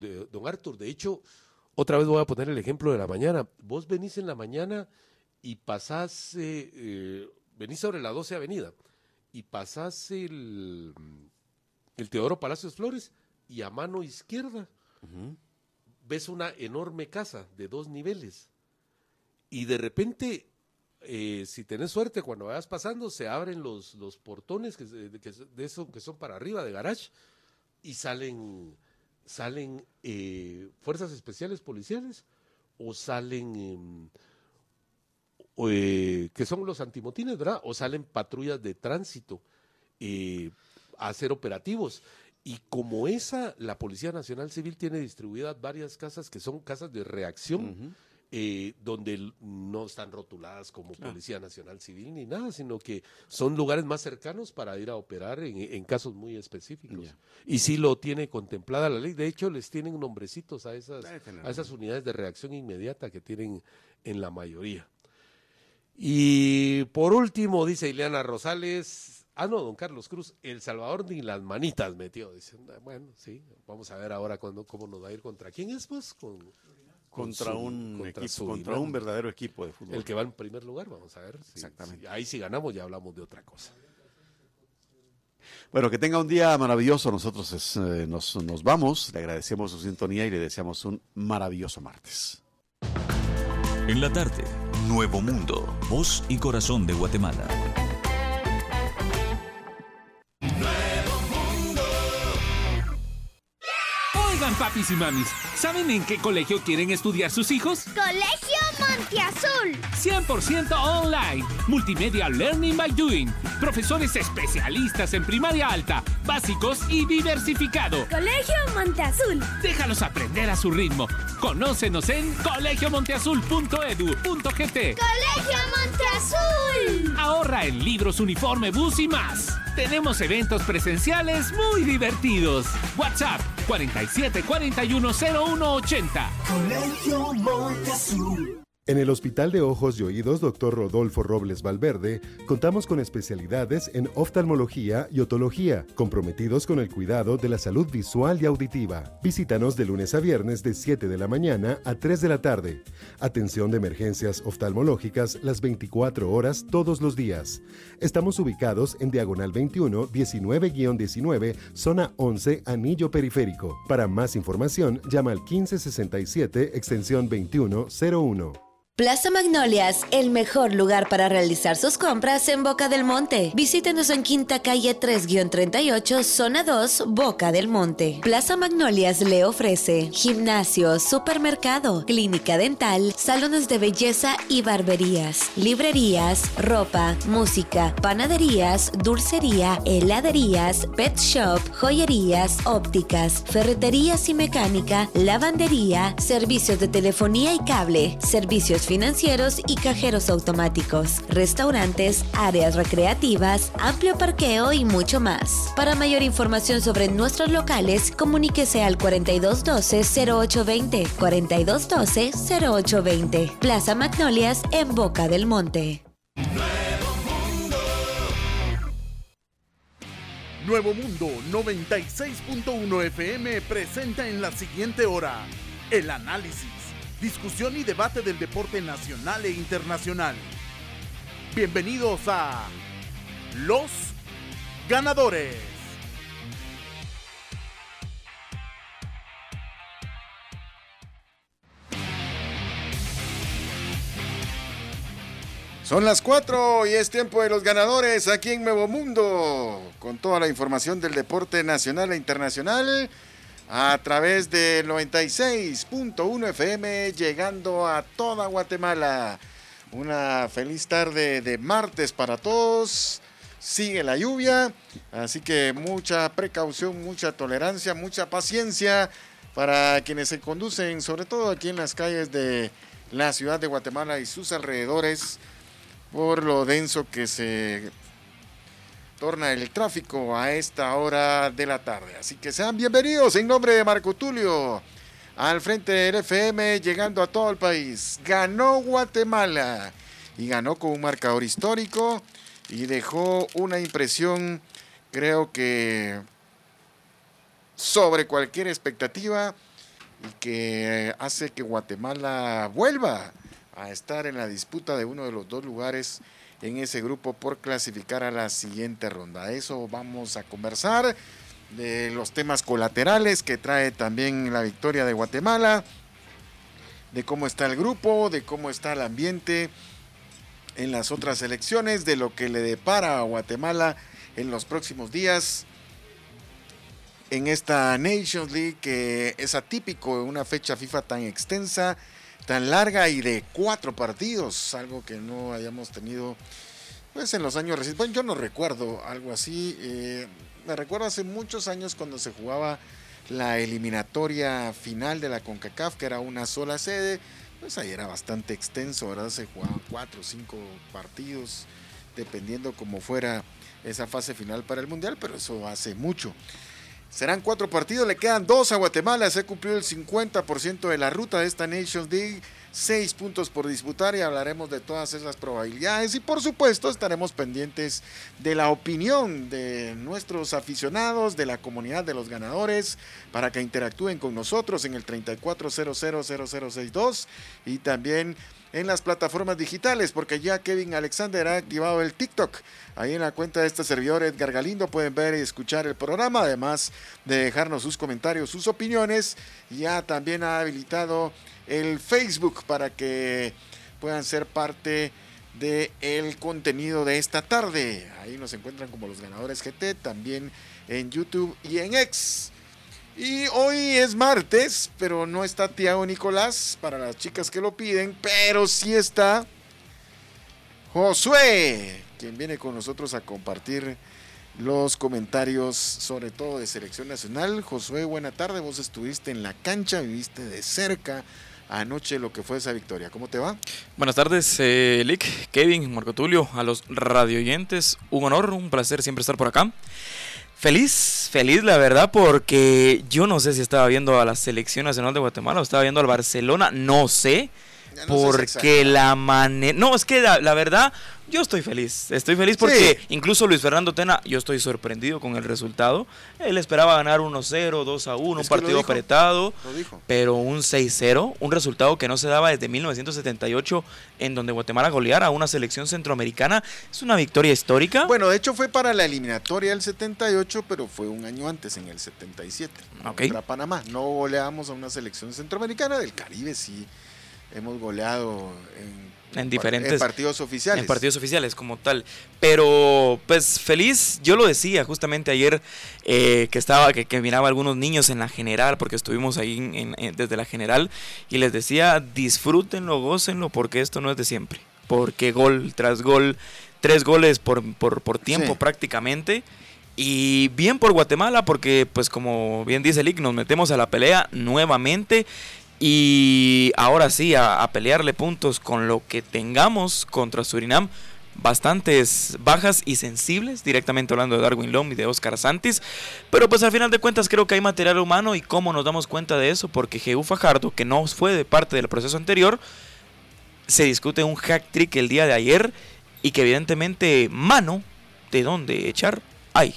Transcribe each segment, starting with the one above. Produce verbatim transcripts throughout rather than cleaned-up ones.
de, don Arthur. De hecho, otra vez voy a poner el ejemplo de la mañana. Vos venís en la mañana y pasás, eh, eh, venís sobre la doce Avenida y pasás el, el Teodoro Palacios Flores y a mano izquierda uh-huh. ves una enorme casa de dos niveles y de repente, eh, si tenés suerte, cuando vayas pasando se abren los, los portones que, que, de eso que son para arriba de garage y salen, salen eh, fuerzas especiales policiales o salen... Eh, Eh, que son los antimotines, ¿verdad? O salen patrullas de tránsito eh, a hacer operativos. Y como esa, la Policía Nacional Civil tiene distribuidas varias casas que son casas de reacción, uh-huh. eh, donde no están rotuladas como claro. Policía Nacional Civil ni nada, sino que son lugares más cercanos para ir a operar en, en casos muy específicos. Yeah. Y sí lo tiene contemplada la ley. De hecho, les tienen nombrecitos a esas, a esas unidades de reacción inmediata que tienen en la mayoría. Y por último, dice Ileana Rosales, ah no, don Carlos Cruz, El Salvador ni las manitas metió. Dice, bueno, sí, vamos a ver ahora cuando, cómo nos va a ir. ¿Contra quién es, pues? Con, contra, con un su, contra, equipo, contra un verdadero equipo de fútbol. El que va en primer lugar, vamos a ver. Si, Exactamente. Si, ahí si ganamos ya hablamos de otra cosa. Bueno, que tenga un día maravilloso. Nosotros es, eh, nos, nos vamos, le agradecemos su sintonía y le deseamos un maravilloso martes. En la tarde, Nuevo Mundo, voz y corazón de Guatemala. Nuevo Mundo. Oigan, papis y mamis, ¿saben en qué colegio quieren estudiar sus hijos? Colegio Monteazul. cien por ciento online. Multimedia Learning by Doing. Profesores especialistas en primaria alta, básicos y diversificado. Colegio Monteazul. Déjalos aprender a su ritmo. Conócenos en colegio monteazul punto edu punto gt. ¡Colegio Monteazul! Ahorra en libros, uniforme, bus y más. Tenemos eventos presenciales muy divertidos. WhatsApp cuarenta y siete cuarenta y uno cero uno ochenta. Colegio Monteazul. En el Hospital de Ojos y Oídos doctor Rodolfo Robles Valverde, contamos con especialidades en oftalmología y otología, comprometidos con el cuidado de la salud visual y auditiva. Visítanos de lunes a viernes de siete de la mañana a tres de la tarde. Atención de emergencias oftalmológicas las veinticuatro horas todos los días. Estamos ubicados en Diagonal veintiuno, diecinueve diecinueve, zona once, Anillo Periférico. Para más información, llama al quince sesenta y siete, extensión veintiuno cero uno. Plaza Magnolias, el mejor lugar para realizar sus compras en Boca del Monte. Visítenos en Quinta Calle tres treinta y ocho, Zona dos, Boca del Monte. Plaza Magnolias le ofrece gimnasio, supermercado, clínica dental, salones de belleza y barberías, librerías, ropa, música, panaderías, dulcería, heladerías, pet shop, joyerías, ópticas, ferreterías y mecánica, lavandería, servicios de telefonía y cable, servicios financieros y cajeros automáticos, restaurantes, áreas recreativas, amplio parqueo y mucho más. Para mayor información sobre nuestros locales, comuníquese al cuarenta y dos doce, cero ocho veinte, cuarenta y dos doce, cero ocho veinte. Plaza Magnolias en Boca del Monte. Nuevo Mundo. Nuevo Mundo noventa y seis punto uno F M presenta en la siguiente hora el análisis, discusión y debate del deporte nacional e internacional. Bienvenidos a Los Ganadores. Son las cuatro y es tiempo de Los Ganadores aquí en Nuevo Mundo, con toda la información del deporte nacional e internacional a través del noventa y seis punto uno F M, llegando a toda Guatemala. Una feliz tarde de martes para todos. Sigue la lluvia, así que mucha precaución, mucha tolerancia, mucha paciencia para quienes se conducen, sobre todo aquí en las calles de la ciudad de Guatemala y sus alrededores, por lo denso que se torna el tráfico a esta hora de la tarde. Así que sean bienvenidos en nombre de Marco Tulio al frente del F M, llegando a todo el país. Ganó Guatemala y ganó con un marcador histórico y dejó una impresión, creo que sobre cualquier expectativa, y que hace que Guatemala vuelva a estar en la disputa de uno de los dos lugares en ese grupo por clasificar a la siguiente ronda. De eso vamos a conversar, de los temas colaterales que trae también la victoria de Guatemala, de cómo está el grupo, de cómo está el ambiente en las otras elecciones, de lo que le depara a Guatemala en los próximos días en esta Nations League, que es atípico en una fecha FIFA tan extensa, tan larga y de cuatro partidos, algo que no hayamos tenido pues en los años recientes. Bueno, yo no recuerdo algo así, eh, me recuerdo hace muchos años cuando se jugaba la eliminatoria final de la CONCACAF, que era una sola sede, pues ahí era bastante extenso, ¿verdad? Se jugaban cuatro o cinco partidos, dependiendo cómo fuera esa fase final para el Mundial, pero eso hace mucho. Serán cuatro partidos, le quedan dos a Guatemala, se cumplió el cincuenta por ciento de la ruta de esta Nations League, seis puntos por disputar y hablaremos de todas esas probabilidades y por supuesto estaremos pendientes de la opinión de nuestros aficionados, de la comunidad de los ganadores, para que interactúen con nosotros en el treinta y cuatro cero cero cero cero sesenta y dos y también en las plataformas digitales, porque ya Kevin Alexander ha activado el TikTok. Ahí en la cuenta de este servidor Edgar Galindo pueden ver y escuchar el programa, además de dejarnos sus comentarios, sus opiniones. Ya también ha habilitado el Facebook para que puedan ser parte del contenido de esta tarde. Ahí nos encuentran como Los Ganadores G T, también en YouTube y en X. Y hoy es martes, pero no está Tiago Nicolás para las chicas que lo piden, pero sí está Josué, quien viene con nosotros a compartir los comentarios, sobre todo de Selección Nacional. Josué, buena tarde, vos estuviste en la cancha, viviste de cerca anoche lo que fue esa victoria. ¿Cómo te va? Buenas tardes, eh, Lick, Kevin, Marco Tulio, a los radioyentes, un honor, un placer siempre estar por acá. Feliz, feliz la verdad, porque yo no sé si estaba viendo a la Selección Nacional de Guatemala o estaba viendo al Barcelona, no sé, no porque sé la manera... No, es que la, la verdad, yo estoy feliz, estoy feliz porque sí. Incluso Luis Fernando Tena, yo estoy sorprendido con el resultado. Él esperaba ganar uno cero, dos a uno, es un partido apretado, pero un seis cero, un resultado que no se daba desde mil novecientos setenta y ocho, en donde Guatemala goleara a una selección centroamericana. Es una victoria histórica. Bueno, de hecho fue para la eliminatoria del setenta y ocho, pero fue un año antes, en el setenta y siete, okay. Contra Panamá. No goleamos a una selección centroamericana, del Caribe sí hemos goleado en... En diferentes en partidos oficiales. En partidos oficiales como tal. Pero pues feliz, yo lo decía justamente ayer eh, que estaba, que, que miraba a algunos niños en la general, porque estuvimos ahí en, en, desde la general, y les decía, disfrútenlo, gócenlo, porque esto no es de siempre. Porque gol tras gol, tres goles por, por, por tiempo sí. prácticamente. Y bien por Guatemala, porque pues como bien dice Lick, nos metemos a la pelea nuevamente. Y ahora sí, a, a pelearle puntos con lo que tengamos contra Surinam. Bastantes bajas y sensibles, directamente hablando de Darwin Lom y de Oscar Santis. Pero pues al final de cuentas creo que hay material humano. ¿Y cómo nos damos cuenta de eso? Porque Jeú Fajardo, que no fue de parte del proceso anterior, se discute un hack trick el día de ayer. Y que evidentemente mano de dónde echar hay.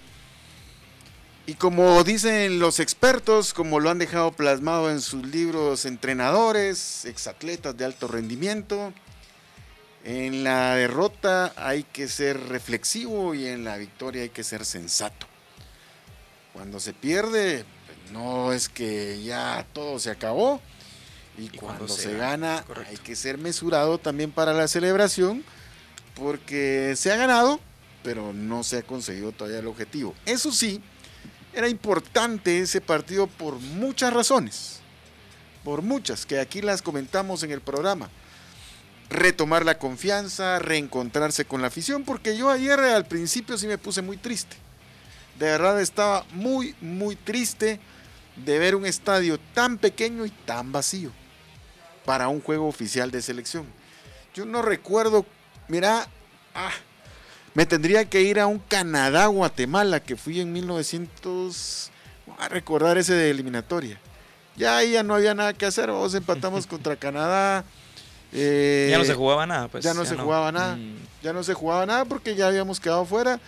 Y como dicen los expertos, como lo han dejado plasmado en sus libros entrenadores, exatletas de alto rendimiento, en la derrota hay que ser reflexivo y en la victoria hay que ser sensato. Cuando se pierde, no es que ya todo se acabó, y, y cuando, cuando se, se gana, correcto. Hay que ser mesurado también para la celebración, porque se ha ganado, pero no se ha conseguido todavía el objetivo. Eso sí, era importante ese partido por muchas razones, por muchas, que aquí las comentamos en el programa. Retomar la confianza, reencontrarse con la afición, porque yo ayer al principio sí me puse muy triste. De verdad estaba muy, muy triste de ver un estadio tan pequeño y tan vacío para un juego oficial de selección. Yo no recuerdo, mira, ah, me tendría que ir a un Canadá-Guatemala que fui en mil novecientos, voy a recordar ese de eliminatoria. Ya ahí ya no había nada que hacer, vos empatamos contra Canadá. Eh, ya no se jugaba nada, pues. Ya no ya se no. jugaba nada, mm. ya no se jugaba nada porque ya habíamos quedado fuera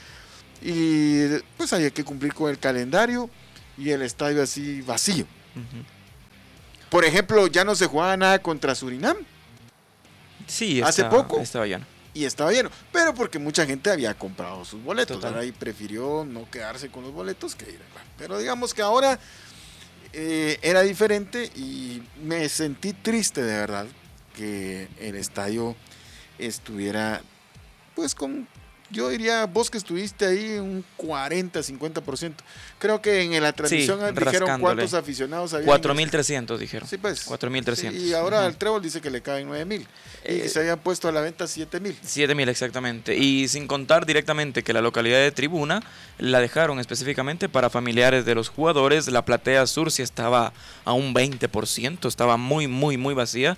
y pues había que cumplir con el calendario y el estadio así vacío. Uh-huh. Por ejemplo, ya no se jugaba nada contra Surinam. Sí, hace está, poco. Estaba lleno. Y estaba lleno, pero porque mucha gente había comprado sus boletos, Total. ¿verdad? Y prefirió no quedarse con los boletos que ir. Pero digamos que ahora eh, era diferente y me sentí triste de verdad que el estadio estuviera, pues con, yo diría, vos que estuviste ahí, un cuarenta, cincuenta por ciento. Creo que en la transmisión Sí, dijeron rascándole. cuántos aficionados había. cuatro mil trescientos dijeron. Sí, pues. cuatro mil trescientos. Sí, y ahora Ujú. al Trébol dice que le caben nueve mil. Y Eh, que se habían puesto a la venta siete mil. siete mil exactamente. Y sin contar directamente que la localidad de Tribuna la dejaron específicamente para familiares de los jugadores. La platea sur sí estaba a un veinte por ciento, estaba muy, muy, muy vacía.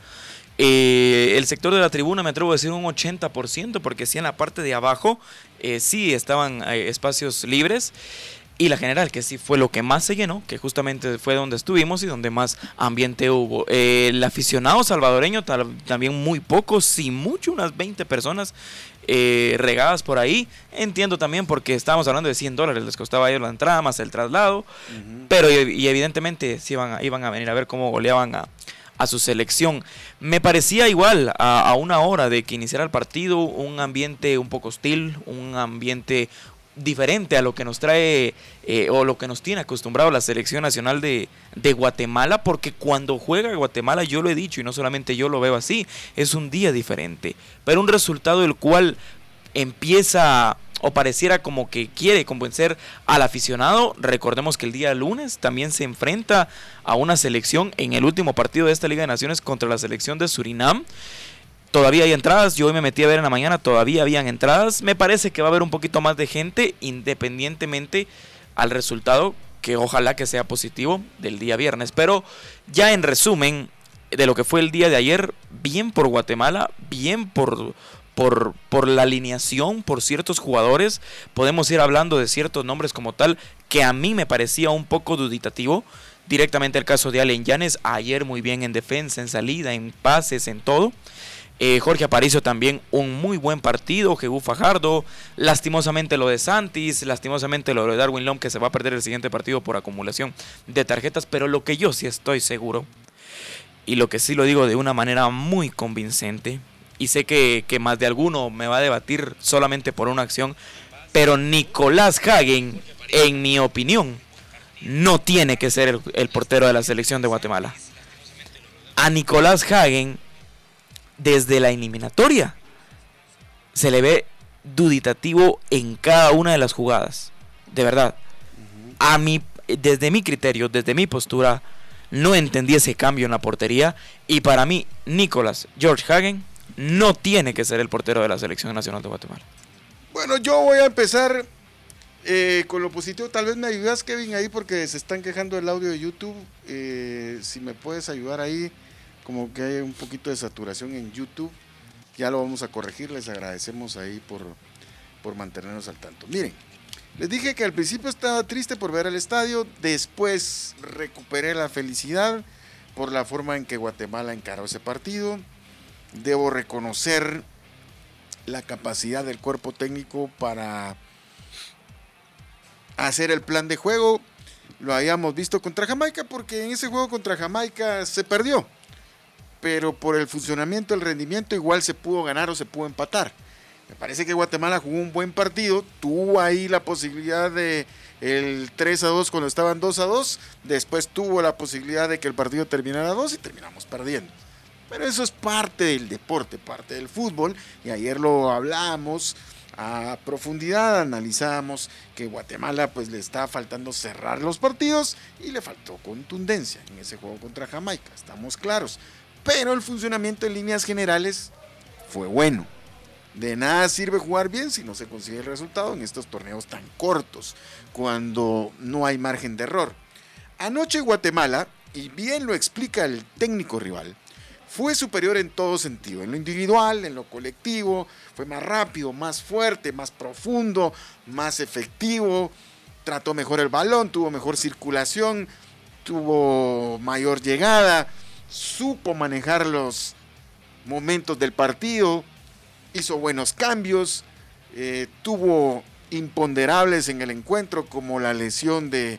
Eh, el sector de la tribuna me atrevo a decir un ochenta por ciento, porque sí en la parte de abajo eh, sí estaban eh, espacios libres. Y la general, que sí fue lo que más se llenó, que justamente fue donde estuvimos y donde más ambiente hubo. Eh, el aficionado salvadoreño tal, también muy poco, si mucho, unas veinte personas eh, regadas por ahí. Entiendo también porque estábamos hablando de cien dólares, les costaba a ellos la entrada más el traslado. Uh-huh. Pero y, y evidentemente sí iban a, iban a venir a ver cómo goleaban a, a su selección. Me parecía igual a, a una hora de que iniciara el partido, un ambiente un poco hostil, un ambiente diferente a lo que nos trae eh, o lo que nos tiene acostumbrado la selección nacional de, de Guatemala, porque cuando juega Guatemala, yo lo he dicho y no solamente yo lo veo así, es un día diferente, pero un resultado el cual empieza o pareciera como que quiere convencer al aficionado. Recordemos que el día lunes también se enfrenta a una selección en el último partido de esta Liga de Naciones contra la selección de Surinam. Todavía hay entradas, yo hoy me metí a ver en la mañana, todavía habían entradas. Me parece que va a haber un poquito más de gente, independientemente al resultado, que ojalá que sea positivo, del día viernes. Pero ya en resumen de lo que fue el día de ayer, bien por Guatemala, bien por, por, por la alineación, por ciertos jugadores. Podemos ir hablando de ciertos nombres como tal, que a mí me parecía un poco duditativo. Directamente el caso de Allen Yanes, ayer muy bien en defensa, en salida, en pases, en todo. Eh, Jorge Aparicio también un muy buen partido. Jehú Fajardo, lastimosamente lo de Santis, lastimosamente lo de Darwin Lom, que se va a perder el siguiente partido por acumulación de tarjetas. Pero lo que yo sí estoy seguro, y lo que sí lo digo de una manera muy convincente, y sé que, que más de alguno me va a debatir solamente por una acción, pero Nicolás Hagen, en mi opinión, no tiene que ser el, el portero de la selección de Guatemala. A Nicolás Hagen, desde la eliminatoria, se le ve duditativo en cada una de las jugadas. De verdad. A mí, desde mi criterio, desde mi postura, no entendí ese cambio en la portería. Y para mí, Nicolás George Hagen no tiene que ser el portero de la Selección Nacional de Guatemala. Bueno, yo voy a empezar eh, con lo positivo. Tal vez me ayudas, Kevin, ahí porque se están quejando del audio de YouTube. Eh, si me puedes ayudar ahí. Como que hay un poquito de saturación en YouTube, ya lo vamos a corregir, les agradecemos ahí por, por mantenernos al tanto. Miren, les dije que al principio estaba triste por ver el estadio, después recuperé la felicidad por la forma en que Guatemala encaró ese partido. Debo reconocer la capacidad del cuerpo técnico para hacer el plan de juego. Lo habíamos visto contra Jamaica, porque en ese juego contra Jamaica se perdió. Pero por el funcionamiento, el rendimiento, igual se pudo ganar o se pudo empatar. Me parece que Guatemala jugó un buen partido, tuvo ahí la posibilidad de el tres a dos cuando estaban dos a dos, después tuvo la posibilidad de que el partido terminara a dos y terminamos perdiendo. Pero eso es parte del deporte, parte del fútbol, y ayer lo hablamos a profundidad, analizamos que Guatemala pues le está faltando cerrar los partidos y le faltó contundencia en ese juego contra Jamaica, estamos claros. Pero el funcionamiento en líneas generales fue bueno. De nada sirve jugar bien si no se consigue el resultado en estos torneos tan cortos, cuando no hay margen de error. Anoche Guatemala, y bien lo explica el técnico rival, fue superior en todo sentido, en lo individual, en lo colectivo, fue más rápido, más fuerte, más profundo, más efectivo, trató mejor el balón, tuvo mejor circulación, tuvo mayor llegada, supo manejar los momentos del partido, hizo buenos cambios, eh, tuvo imponderables en el encuentro como la lesión de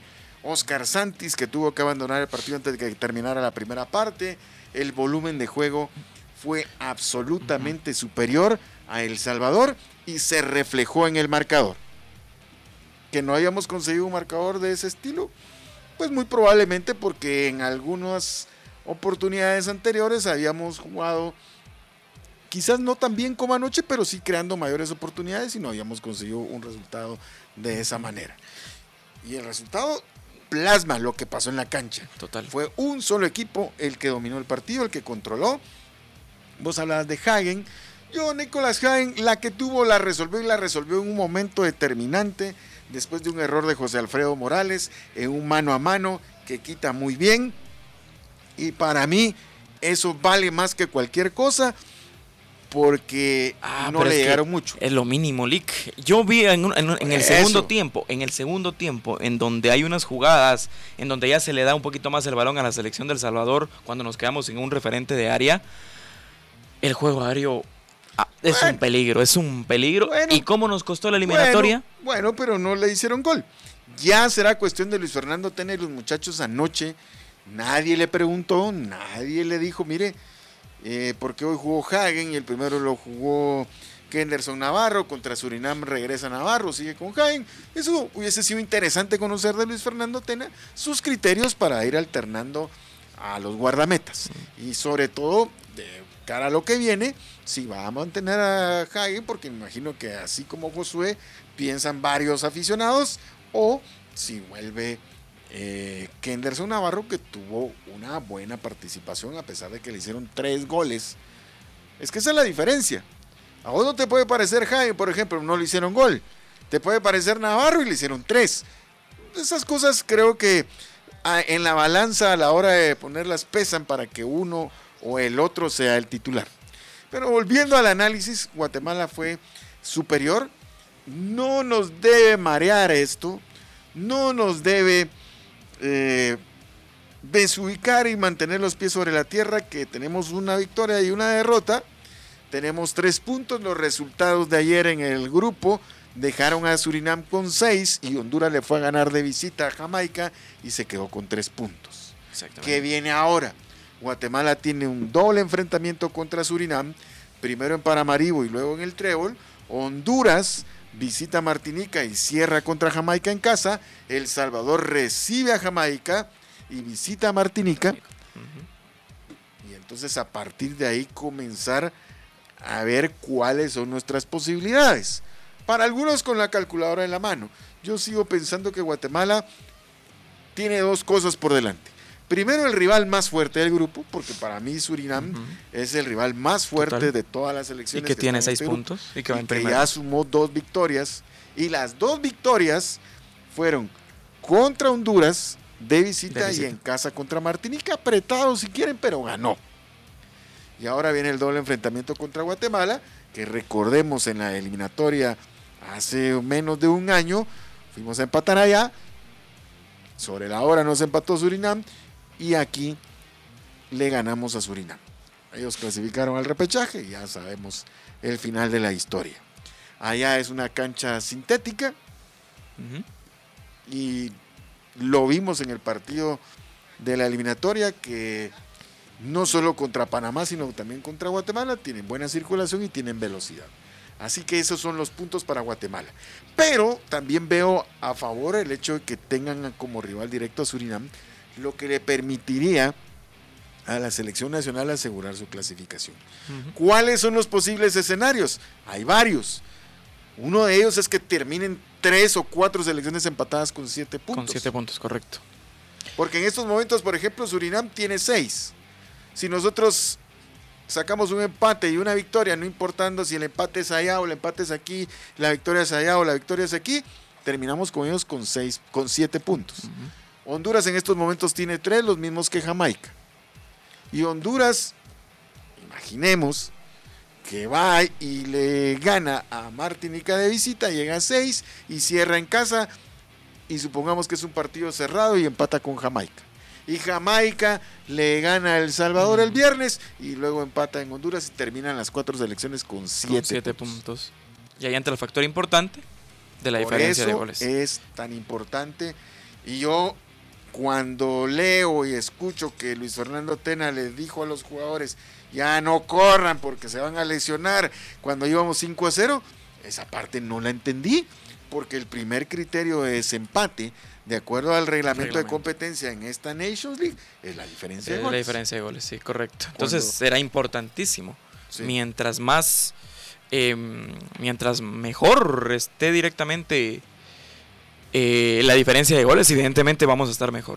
Oscar Santis, que tuvo que abandonar el partido antes de que terminara la primera parte. El volumen de juego fue absolutamente superior a El Salvador y se reflejó en el marcador. Que no hayamos conseguido un marcador de ese estilo, pues muy probablemente porque en algunas oportunidades anteriores habíamos jugado quizás no tan bien como anoche, pero sí creando mayores oportunidades y no habíamos conseguido un resultado de esa manera. Y el resultado plasma lo que pasó en la cancha. Total. Fue un solo equipo el que dominó el partido, el que controló. Vos hablabas de Hagen. Yo, Nicolás Hagen, la que tuvo la resolvió y la resolvió en un momento determinante, después de un error de José Alfredo Morales, en un mano a mano que quita muy bien. Y para mí eso vale más que cualquier cosa, porque ah, no le llegaron mucho. Es lo mínimo, Lick. Yo vi en, un, en, un, en el Eso. segundo tiempo, en el segundo tiempo, en donde hay unas jugadas, en donde ya se le da un poquito más el balón a la selección del Salvador, cuando nos quedamos sin un referente de área, el juego aéreo ah, es bueno, un peligro, es un peligro. Bueno, ¿Y cómo nos costó la eliminatoria? Bueno, bueno, pero no le hicieron gol. Ya será cuestión de Luis Fernando Tena y los muchachos anoche. Nadie le preguntó, nadie le dijo, mire, eh, ¿por qué hoy jugó Hagen y el primero lo jugó Kenderson Navarro? Contra Surinam regresa Navarro, sigue con Hagen. Eso hubiese sido interesante conocer de Luis Fernando Tena sus criterios para ir alternando a los guardametas. Y sobre todo, de cara a lo que viene, si va a mantener a Hagen, porque me imagino que así como Josué piensan varios aficionados, o si vuelve eh, Kenderson Navarro, que tuvo una buena participación a pesar de que le hicieron tres goles. Es que esa es la diferencia. A vos no te puede parecer Hagen, por ejemplo, no le hicieron gol. Te puede parecer Navarro y le hicieron tres. Esas cosas creo que a, en la balanza a la hora de ponerlas pesan para que uno o el otro sea el titular. Pero volviendo al análisis, Guatemala fue superior. No nos debe marear esto, no nos debe eh, desubicar y mantener los pies sobre la tierra, que tenemos una victoria y una derrota, tenemos tres puntos. Los resultados de ayer en el grupo dejaron a Surinam con seis y Honduras le fue a ganar de visita a Jamaica y se quedó con tres puntos. ¿Qué viene ahora? Guatemala tiene un doble enfrentamiento contra Surinam, primero en Paramaribo y luego en el Trébol. Honduras visita Martinica y cierra contra Jamaica en casa. El Salvador recibe a Jamaica y visita a Martinica. Uh-huh. Y entonces a partir de ahí comenzar a ver cuáles son nuestras posibilidades. Para algunos con la calculadora en la mano. Yo sigo pensando que Guatemala tiene dos cosas por delante. Primero, el rival más fuerte del grupo, porque para mí Surinam uh-huh. es el rival más fuerte Total. de todas las selecciones. Y que, que tiene seis Perú, puntos. Y que, y que ya sumó dos victorias. Y las dos victorias fueron contra Honduras de visita, de visita y en casa contra Martinica. Apretado si quieren, pero ganó. Y ahora viene el doble enfrentamiento contra Guatemala, que recordemos en la eliminatoria hace menos de un año, fuimos a empatar allá. Sobre la hora nos empató Surinam. Y aquí le ganamos a Surinam. Ellos clasificaron al repechaje y ya sabemos el final de la historia. Allá es una cancha sintética. Uh-huh. Y lo vimos en el partido de la eliminatoria, que no solo contra Panamá, sino también contra Guatemala tienen buena circulación y tienen velocidad. Así que esos son los puntos para Guatemala. Pero también veo a favor el hecho de que tengan como rival directo a Surinam, lo que le permitiría a la selección nacional asegurar su clasificación. Uh-huh. ¿Cuáles son los posibles escenarios? Hay varios. Uno de ellos es que terminen tres o cuatro selecciones empatadas con siete puntos. Con siete puntos, correcto. Porque en estos momentos, por ejemplo, Surinam tiene seis. Si nosotros sacamos un empate y una victoria, no importando si el empate es allá o el empate es aquí, la victoria es allá o la victoria es aquí, terminamos con ellos con seis, con siete puntos. Uh-huh. Honduras en estos momentos tiene tres, los mismos que Jamaica. Y Honduras, imaginemos que va y le gana a Martinica de visita, llega a seis y cierra en casa, y supongamos que es un partido cerrado y empata con Jamaica. Y Jamaica le gana a El Salvador el viernes y luego empata en Honduras y terminan las cuatro selecciones con siete, con siete puntos. puntos. Y ahí entra el factor importante de la Por diferencia eso de goles. Es tan importante. Y yo cuando leo y escucho que Luis Fernando Tena les dijo a los jugadores, ya no corran porque se van a lesionar cuando íbamos cinco a cero, esa parte no la entendí, porque el primer criterio de desempate, de acuerdo al reglamento, reglamento. de competencia en esta Nations League, es la diferencia es de goles. La diferencia de goles, sí, correcto. Entonces cuando... será importantísimo. Sí. Mientras más, eh, mientras mejor esté directamente eh, la diferencia de goles, evidentemente vamos a estar mejor.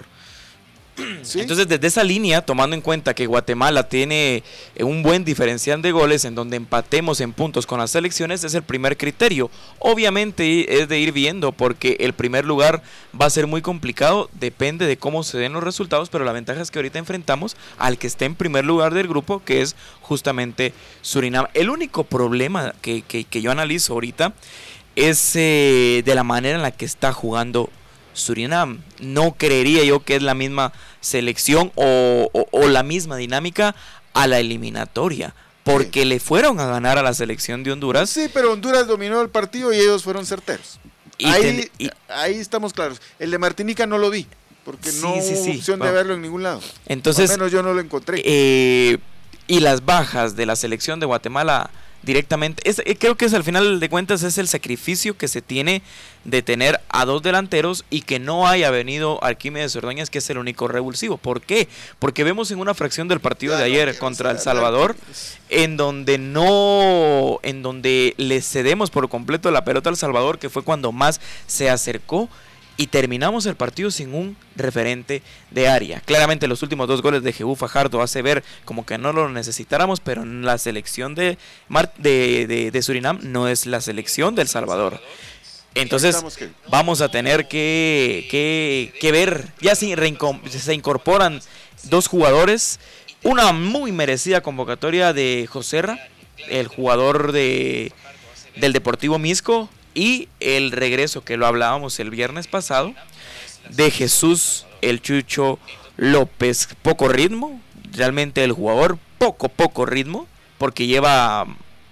¿Sí? Entonces, desde esa línea, tomando en cuenta que Guatemala tiene un buen diferencial de goles en donde empatemos en puntos con las selecciones, es el primer criterio. Obviamente es de ir viendo, porque el primer lugar va a ser muy complicado, depende de cómo se den los resultados, pero la ventaja es que ahorita enfrentamos al que esté en primer lugar del grupo, que es justamente Surinam. El único problema que, que, que yo analizo ahorita es eh, de la manera en la que está jugando Surinam. No creería yo que es la misma selección o, o, o la misma dinámica a la eliminatoria, porque sí. le fueron a ganar a la selección de Honduras. Sí, pero Honduras dominó el partido y ellos fueron certeros. Y ahí, ten, y, ahí estamos claros. El de Martinica no lo vi, porque sí, no hubo sí, sí. opción de bueno. verlo en ningún lado. Entonces, al menos yo no lo encontré. Eh, y las bajas de la selección de Guatemala directamente, es, creo que es al final de cuentas es el sacrificio que se tiene de tener a dos delanteros y que no haya venido Arquímedes Ordóñez, que es el único revulsivo. ¿Por qué? Porque vemos en una fracción del partido ya, de ayer no, contra El Salvador, en donde no, en donde le cedemos por completo la pelota al Salvador, que fue cuando más se acercó, y terminamos el partido sin un referente de área. Claramente los últimos dos goles de Jehú Fajardo hace ver como que no lo necesitáramos, pero la selección de, Mar de, de, de Surinam no es la selección del Salvador. Entonces vamos a tener que, que, que ver, ya se, se incorporan dos jugadores, una muy merecida convocatoria de Joserra, el jugador de, del Deportivo Misco, y el regreso que lo hablábamos el viernes pasado de Jesús el Chucho López. Poco ritmo, realmente el jugador poco, poco ritmo, porque lleva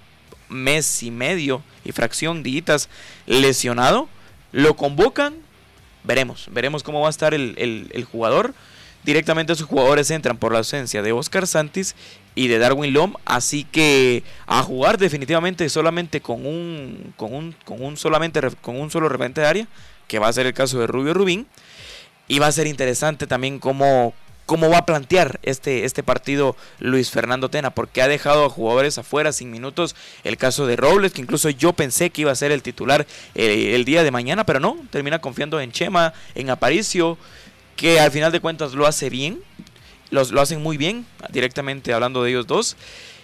mes y medio y fracción días lesionado. Lo convocan, veremos, veremos cómo va a estar el, el, el jugador. Directamente sus jugadores entran por la ausencia de Oscar Santis y de Darwin Lom, así que a jugar definitivamente solamente con un con un con un solamente con un solo referente de área, que va a ser el caso de Rubio Rubín, y va a ser interesante también cómo cómo va a plantear este este partido Luis Fernando Tena, porque ha dejado a jugadores afuera sin minutos. El caso de Robles, que incluso yo pensé que iba a ser el titular eh, el día de mañana, pero no, termina confiando en Chema, en Aparicio, que al final de cuentas lo hace bien, los, lo hacen muy bien, directamente hablando de ellos dos.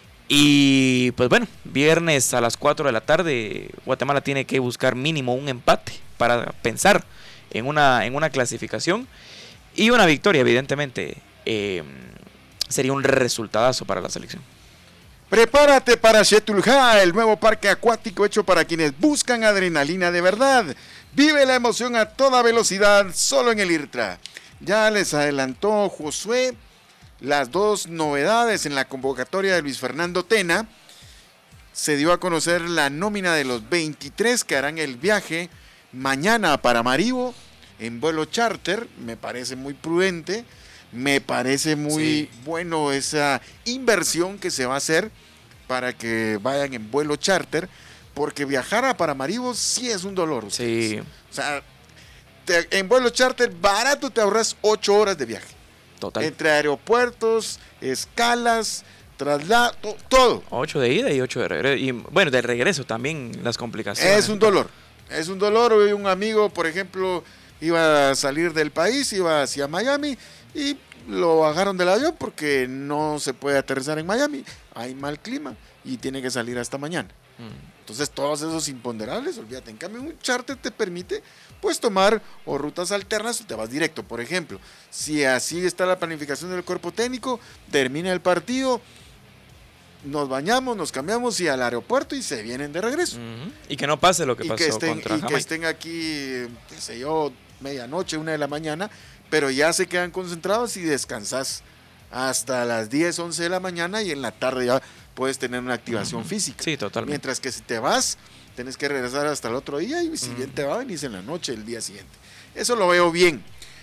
Y pues bueno, viernes a las cuatro de la tarde, Guatemala tiene que buscar mínimo un empate para pensar en una, en una clasificación, y una victoria evidentemente eh, sería un resultadazo para la selección. Prepárate para Chetulja, el nuevo parque acuático hecho para quienes buscan adrenalina de verdad. Vive la emoción a toda velocidad solo en el IRTRA. Ya les adelantó Josué las dos novedades en la convocatoria de Luis Fernando Tena. Se dio a conocer la nómina de los veintitrés que harán el viaje mañana para Maribo en vuelo charter. Me parece muy prudente, me parece muy sí. bueno esa inversión que se va a hacer para que vayan en vuelo charter, porque viajar a Paramaribo sí es un dolor. Ustedes. Sí. O sea, te, en vuelo charter barato te ahorras ocho horas de viaje. Total. Entre aeropuertos, escalas, traslado, todo. Ocho de ida y ocho de regreso. Y bueno, de regreso también las complicaciones. Es un dolor. Es un dolor. Hoy un amigo, por ejemplo, iba a salir del país, iba hacia Miami y lo bajaron del avión porque no se puede aterrizar en Miami. Hay mal clima y tiene que salir hasta mañana. Mm. Entonces todos esos imponderables, olvídate. En cambio un charter te permite pues tomar o rutas alternas o te vas directo. Por ejemplo, si así está la planificación del cuerpo técnico, termina el partido, nos bañamos, nos cambiamos y al aeropuerto y se vienen de regreso. Uh-huh. Y que no pase lo que y pasó que estén, contra Y Jamaica. que estén aquí, qué sé yo, medianoche, una de la mañana, pero ya se quedan concentrados y descansas hasta las diez, once de la mañana y en la tarde ya puedes tener una activación uh-huh. física. Sí, totalmente. Mientras que si te vas, tienes que regresar hasta el otro día y si uh-huh. bien te va, venís en la noche el día siguiente. Eso lo veo bien.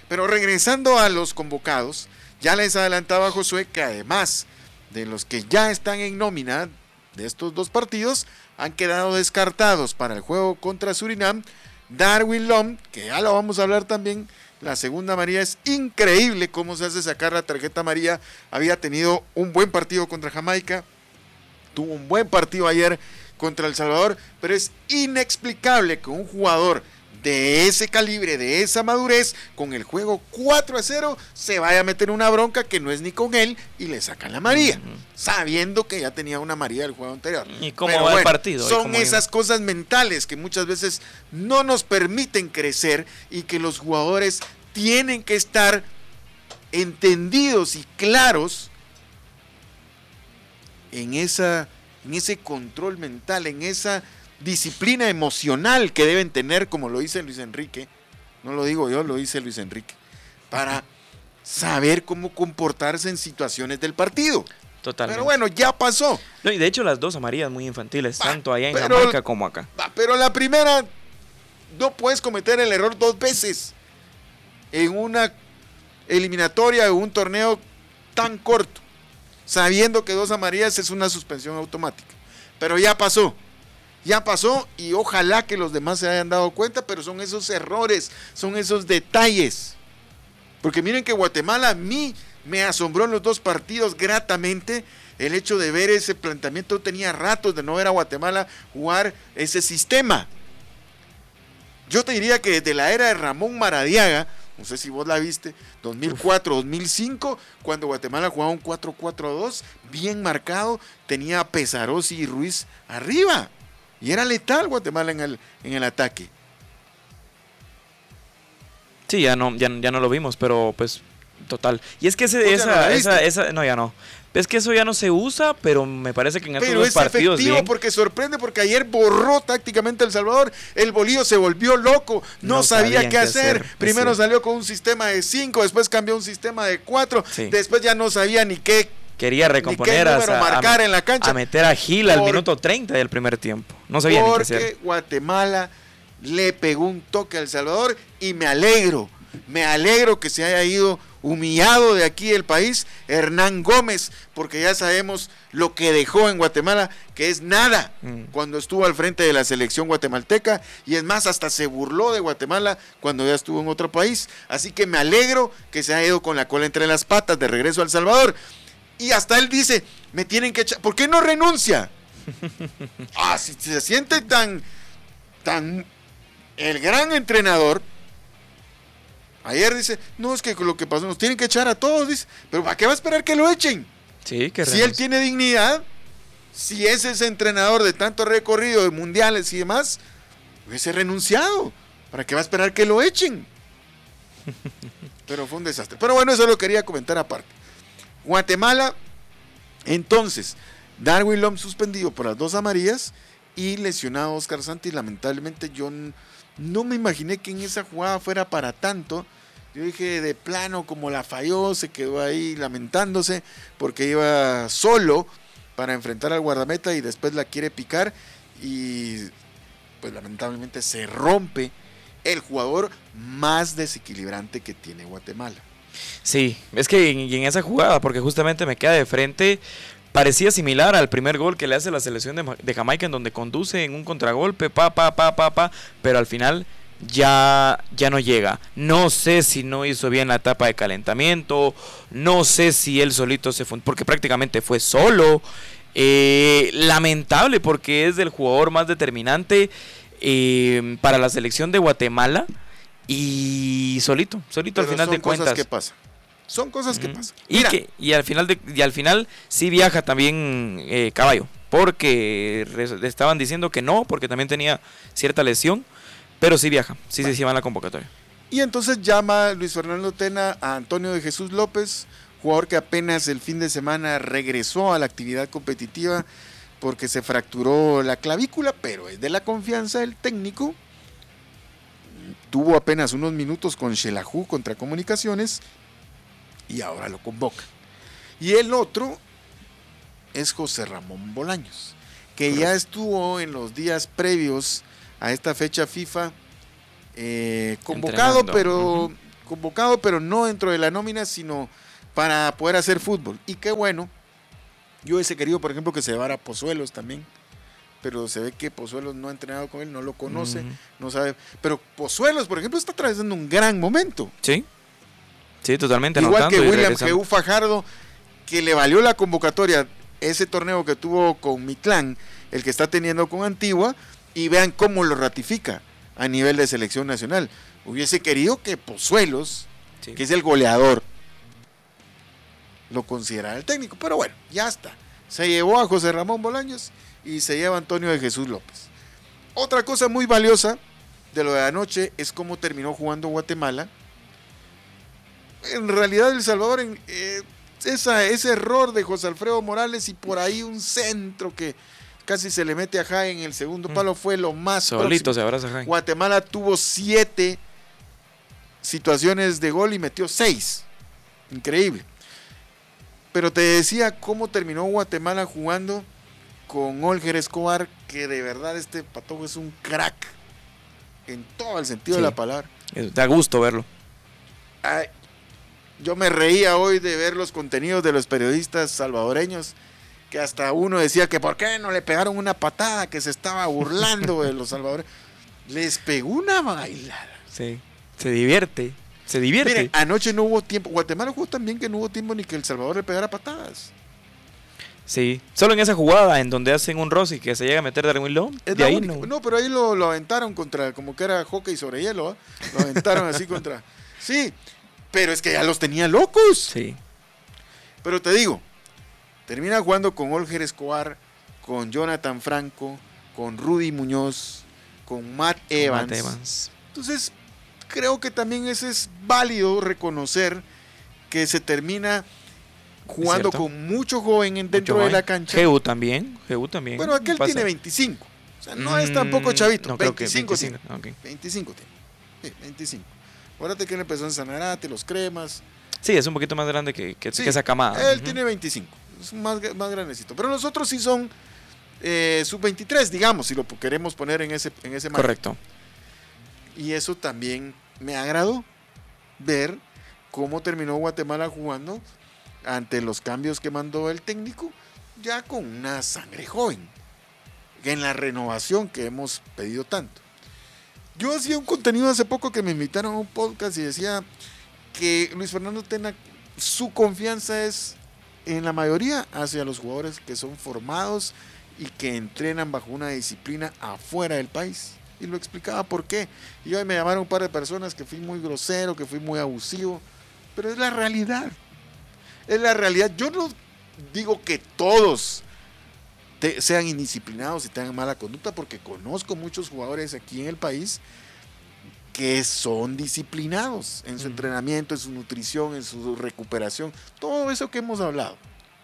Pero regresando a los convocados, ya les adelantaba Josué que además de los que ya están en nómina de estos dos partidos, han quedado descartados para el juego contra Surinam Darwin Lom, que ya lo vamos a hablar también. La segunda amarilla, es increíble cómo se hace sacar la tarjeta amarilla. Había tenido un buen partido contra Jamaica, tuvo un buen partido ayer contra El Salvador, pero es inexplicable que un jugador de ese calibre, de esa madurez, con el juego cuatro a cero, se vaya a meter una bronca que no es ni con él y le sacan la amarilla, uh-huh. sabiendo que ya tenía una amarilla del juego anterior. ¿Y cómo Pero va bueno, el partido? Son esas iba? cosas mentales que muchas veces no nos permiten crecer y que los jugadores tienen que estar entendidos y claros en esa, en ese control mental, en esa disciplina emocional que deben tener, como lo dice Luis Enrique, no lo digo yo, lo dice Luis Enrique, para saber cómo comportarse en situaciones del partido. Totalmente. Pero bueno, ya pasó. No, y de hecho las dos amarillas muy infantiles, va, tanto allá en pero, Jamaica como acá. Va, pero la primera, no puedes cometer el error dos veces en una eliminatoria de un torneo tan corto, sabiendo que dos amarillas es una suspensión automática. Pero ya pasó. Ya pasó y ojalá que los demás se hayan dado cuenta, pero son esos errores, son esos detalles. Porque miren que Guatemala a mí me asombró en los dos partidos gratamente el hecho de ver ese planteamiento. Tenía ratos de no ver a Guatemala jugar ese sistema. Yo te diría que desde la era de Ramón Maradiaga, no sé si vos la viste, dos mil cuatro, dos mil cinco, cuando Guatemala jugaba un cuatro cuatro dos, bien marcado, tenía a Pesarosi y Ruiz arriba. Y era letal Guatemala en el, en el ataque. Sí, ya no, ya, ya no lo vimos, pero pues total. Y es que ese, esa, esa, esa, no, ya no. Es que eso ya no se usa, pero me parece que en estos pero dos es partidos efectivo, bien. Porque sorprende, porque ayer borró tácticamente El Salvador. El Bolillo se volvió loco, no, no sabía qué hacer. hacer. Primero sí. salió con un sistema de cinco, después cambió a un sistema de cuatro, sí. después ya no sabía ni qué. Quería recomponer a, marcar a, en la cancha. a meter a Gil al minuto treinta del primer tiempo. No sabía ni qué hacer. Porque Guatemala le pegó un toque a El Salvador y me alegro, me alegro que se haya ido humillado de aquí del país Hernán Gómez, porque ya sabemos lo que dejó en Guatemala, que es nada, mm. cuando estuvo al frente de la selección guatemalteca, y es más, hasta se burló de Guatemala cuando ya estuvo en otro país. Así que me alegro que se haya ido con la cola entre las patas de regreso a El Salvador. Y hasta él dice, me tienen que echar, ¿por qué no renuncia? Ah, si se siente tan, tan el gran entrenador. Ayer dice, no, es que lo que pasó, nos tienen que echar a todos, dice, pero ¿para qué va a esperar que lo echen? Sí, que si él tiene dignidad, si es ese entrenador de tanto recorrido de mundiales y demás, hubiese renunciado. ¿Para qué va a esperar que lo echen? Pero fue un desastre. Pero bueno, eso lo quería comentar aparte. Guatemala, entonces, Darwin Lom suspendido por las dos amarillas y lesionado Oscar Santis. Lamentablemente yo n- no me imaginé que en esa jugada fuera para tanto. Yo dije, de plano, como la falló, se quedó ahí lamentándose porque iba solo para enfrentar al guardameta y después la quiere picar y pues lamentablemente se rompe el jugador más desequilibrante que tiene Guatemala. Sí, es que en, en esa jugada, porque justamente me queda de frente, parecía similar al primer gol que le hace la selección de, de Jamaica, en donde conduce en un contragolpe, pa, pa, pa, pa, pa, pero al final ya, ya no llega. No sé si no hizo bien la etapa de calentamiento, no sé si él solito se fue, porque prácticamente fue solo. Eh, lamentable, porque es el jugador más determinante eh, para la selección de Guatemala. Y solito, solito Pero al final de cuentas. Son cosas que pasan. Son cosas que uh-huh. pasan. Y, que, y, al final de, y al final sí viaja también eh, Caballo, porque re, estaban diciendo que no, porque también tenía cierta lesión, pero sí viaja, sí se sí, sí, va en la convocatoria. Y entonces llama Luis Fernando Tena a Antonio de Jesús López, jugador que apenas el fin de semana regresó a la actividad competitiva porque se fracturó la clavícula, pero es de la confianza del técnico. Tuvo apenas unos minutos con Xelajú contra Comunicaciones y ahora lo convoca. Y el otro es José Ramón Bolaños, que ya estuvo en los días previos a esta fecha FIFA eh, convocado, pero uh-huh. convocado, pero no dentro de la nómina, sino para poder hacer fútbol. Y qué bueno, yo hubiese querido, por ejemplo, que se llevara a Pozuelos también, pero se ve que Pozuelos no ha entrenado con él, no lo conoce, mm. no sabe. Pero Pozuelos, por ejemplo, está atravesando un gran momento. Sí, sí, totalmente. Igual que William G U Fajardo, que le valió la convocatoria, ese torneo que tuvo con Mitlán, el que está teniendo con Antigua, y vean cómo lo ratifica a nivel de selección nacional. Hubiese querido que Pozuelos, sí. que es el goleador, lo considerara el técnico, pero bueno, ya está. Se llevó a José Ramón Bolaños y se lleva a Antonio de Jesús López. Otra cosa muy valiosa de lo de anoche es cómo terminó jugando Guatemala. En realidad El Salvador, en, eh, esa, ese error de José Alfredo Morales y por ahí un centro que casi se le mete a Jaén en el segundo palo fue lo más solito próximo. Se abraza Jaén. Guatemala tuvo siete situaciones de gol y metió seis. Increíble. Pero te decía cómo terminó Guatemala jugando con Olger Escobar, que de verdad este patojo es un crack en todo el sentido sí. de la palabra. Da gusto verlo. Ay, yo me reía hoy de ver los contenidos de los periodistas salvadoreños, que hasta uno decía que por qué no le pegaron una patada, que se estaba burlando de los salvadoreños. Les pegó una bailada. Sí, se divierte. Se divierte. Miren, anoche no hubo tiempo. Guatemala jugó también que no hubo tiempo ni que El Salvador le pegara patadas. Sí, solo en esa jugada en donde hacen un Rossi que se llega a meter Darwin Lom. De ahí no. no, pero ahí lo, lo aventaron contra, como que era hockey sobre hielo, ¿eh? Lo aventaron así contra. Sí, pero es que ya los tenía locos. Sí. Pero te digo, termina jugando con Olger Escobar, con Jonathan Franco, con Rudy Muñoz, con Matt Evans. Matt Evans. Entonces, creo que también ese es válido reconocer que se termina jugando con mucho joven dentro mucho de joven. la cancha. G U también, G U también. Bueno, aquel pasa. tiene veinticinco. O sea, no mm, es tampoco chavito. No, veinticinco, veinticinco, tiene. Okay. veinticinco tiene. Sí, veinticinco. Acuérdate que él empezó en Sanarate, los Cremas. Sí, es un poquito más grande que, que, sí, que esa camada. Él uh-huh. tiene veinticinco. Es más, más grandecito. Pero los otros sí son eh, sub veintitrés, digamos, si lo queremos poner en ese, en ese marco. Correcto. Y eso también me agradó ver cómo terminó Guatemala jugando ante los cambios que mandó el técnico, ya con una sangre joven, en la renovación que hemos pedido tanto. Yo hacía un contenido hace poco que me invitaron a un podcast y decía que Luis Fernando Tena, su confianza es en la mayoría hacia los jugadores que son formados y que entrenan bajo una disciplina afuera del país. Y lo explicaba por qué. Y hoy me llamaron un par de personas que fui muy grosero, que fui muy abusivo, pero es la realidad. Es la realidad. Yo no digo que todos te, sean indisciplinados y tengan mala conducta, porque conozco muchos jugadores aquí en el país que son disciplinados en su mm. entrenamiento, en su nutrición, en su recuperación, todo eso que hemos hablado.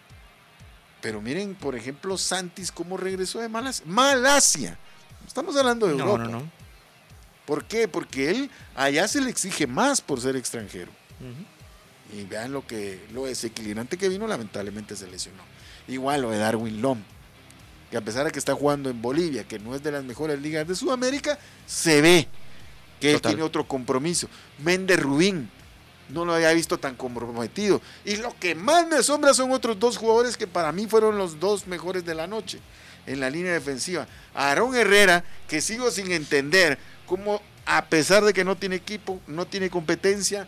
Pero miren, por ejemplo, Santis, cómo regresó de Malasia. Malasia. Estamos hablando de Europa. No, no, no. ¿Por qué? Porque él allá se le exige más por ser extranjero. Uh-huh. Y vean lo que lo desequilibrante que vino, lamentablemente se lesionó. Igual lo de Darwin Lom, que a pesar de que está jugando en Bolivia, que no es de las mejores ligas de Sudamérica, se ve que Total. él tiene otro compromiso. Méndez Rubín, no lo había visto tan comprometido. Y lo que más me asombra son otros dos jugadores que para mí fueron los dos mejores de la noche en la línea defensiva. Aarón Herrera, que sigo sin entender cómo, a pesar de que no tiene equipo, no tiene competencia,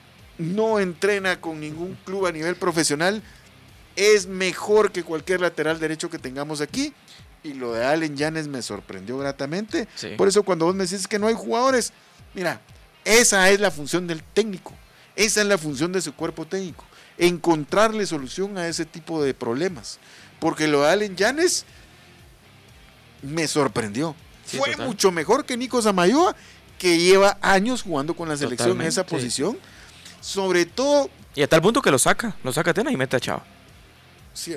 no entrena con ningún club a nivel profesional, es mejor que cualquier lateral derecho que tengamos aquí. Y lo de Allen Llanes me sorprendió gratamente. Sí. Por eso cuando vos me decís que no hay jugadores, mira, esa es la función del técnico, esa es la función de su cuerpo técnico, encontrarle solución a ese tipo de problemas. Porque lo de Allen Llanes me sorprendió. Sí, Fue total. mucho mejor que Nico Samayoa, que lleva años jugando con la selección Totalmente, en esa posición. Sí. Sobre todo... Y a tal punto que lo saca, lo saca Tena y mete a Chava. Sí.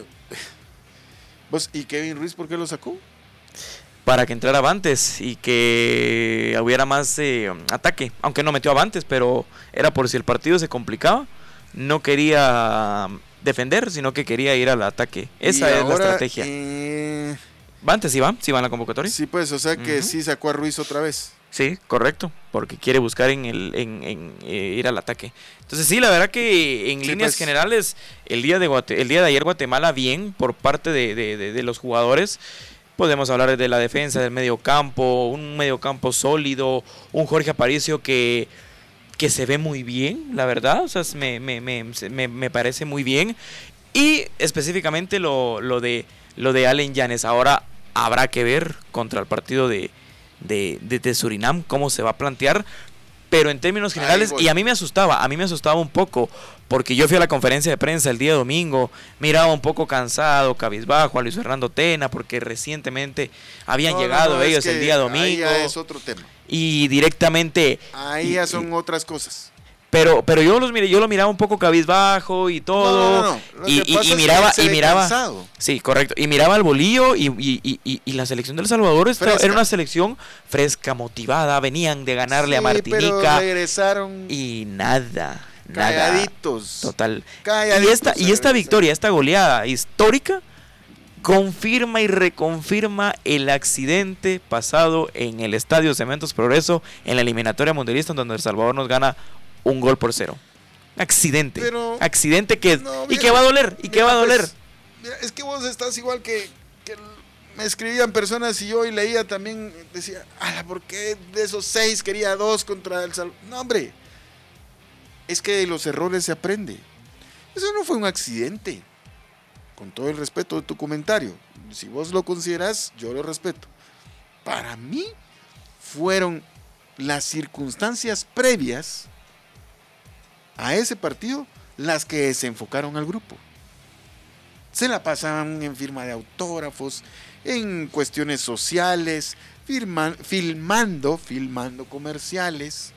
¿Vos, ¿Y Kevin Ruiz por qué lo sacó? Para que entrara Avantes y que hubiera más eh, ataque. Aunque no metió Avantes, pero era por si el partido se complicaba. No quería defender, sino que quería ir al ataque. Esa es ahora, la estrategia. Eh... ¿Vantes sí va? ¿Sí va en la convocatoria? Sí, pues, o sea que uh-huh. sí sacó a Ruiz otra vez. Sí, correcto, porque quiere buscar en el en, en eh, ir al ataque. Entonces sí, la verdad que en Sí, líneas pues. generales el día de Guate- el día de ayer Guatemala bien por parte de, de, de, de los jugadores. Podemos hablar de la defensa, del medio campo, un medio campo sólido, un Jorge Aparicio que, que se ve muy bien, la verdad, o sea, me, me, me, me, me parece muy bien. Y específicamente lo, lo de lo de Allen Yanes. Ahora habrá que ver contra el partido de, de, de, de Surinam cómo se va a plantear. Pero en términos generales, y a mí me asustaba, a mí me asustaba un poco, porque yo fui a la conferencia de prensa el día domingo, miraba un poco cansado, cabizbajo a Luis Fernando Tena, porque recientemente habían No, llegado no, no, ellos es que el día ahí domingo. ya es otro tema. Y directamente... Ahí y- ya son y- otras cosas. pero pero yo los miré, yo lo miraba un poco cabizbajo y todo. No, no, no. Lo Y, que y- pasa y es que miraba él se y ve miraba cansado. sí, correcto, y miraba al bolillo y, y, y, y- y la selección del Salvador estaba- Fresca. era una selección fresca, motivada, venían de ganarle a Sí, pero Martinica regresaron y nada, nada. calladitos. Total. Calladitos Y esta se y esta regresaron. victoria, esta goleada histórica confirma y reconfirma el accidente pasado en el Estadio Cementos Progreso en la eliminatoria mundialista, donde El Salvador nos gana un gol por cero. Accidente. Pero- accidente que No, y mira, que va a doler, y que mira, va a doler. pues, mira, es que vos estás igual que, que el- me escribían personas y yo y leía también, decía, ala, ¿por qué de esos seis quería dos contra el Salvador? No, hombre, es que de los errores se aprende. Eso no fue un accidente. Con todo el respeto de tu comentario, si vos lo considerás, yo lo respeto. Para mí, fueron las circunstancias previas a ese partido las que desenfocaron al grupo. Se la pasaban en firma de autógrafos, en cuestiones sociales, firman- filmando, filmando comerciales,